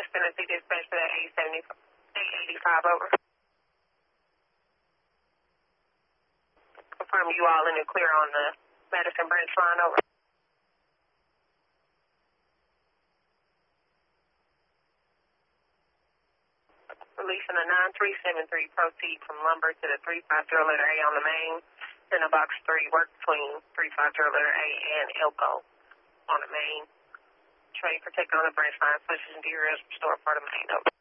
Tennessee dispatch to that 885 over. Confirm you all in the clear on the Madison branch line over. Releasing a 9373, proceed from lumber to the 350 letter A on the main. In a box 3, work between 350 letter A and Elko on the main. Trade protect on the branch line, switches into your rest, restore part of main over.